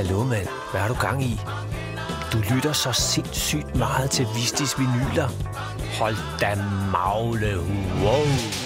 Hallo, mand. Hvad har du gang i? Du lytter så sindssygt meget til Vistis vinyler. Hold da magle. Wow.